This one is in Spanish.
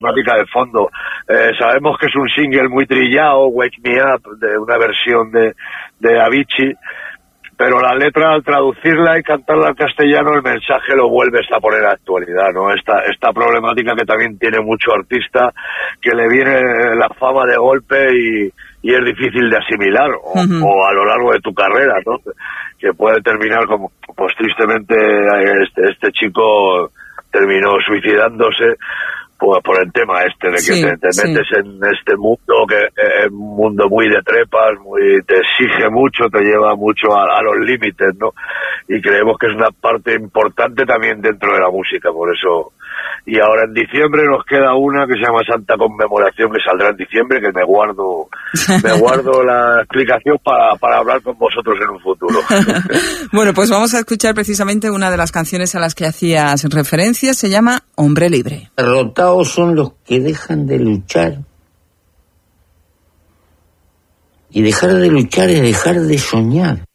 problemática de fondo. Sabemos que es un single muy trillado, Wake Me Up, de una versión de Avicii, pero la letra, al traducirla y cantarla al castellano, el mensaje lo vuelves a poner a actualidad, ¿no? Esta problemática que también tiene mucho artista, que le viene la fama de golpe y es difícil de asimilar, o a lo largo de tu carrera, ¿no? Que puede terminar como, pues tristemente, este chico terminó suicidándose por el tema de que te metes en este mundo, que es un mundo muy de trepas, te exige mucho, te lleva mucho a los límites, ¿no? Y creemos que es una parte importante también dentro de la música, por eso. Y ahora en diciembre nos queda una que se llama Santa Conmemoración, que saldrá en diciembre, que me guardo la explicación para hablar con vosotros en un futuro. Bueno, pues vamos a escuchar precisamente una de las canciones a las que hacías referencia, se llama Hombre Libre. Derrotados son los que dejan de luchar. Y dejar de luchar es dejar de soñar.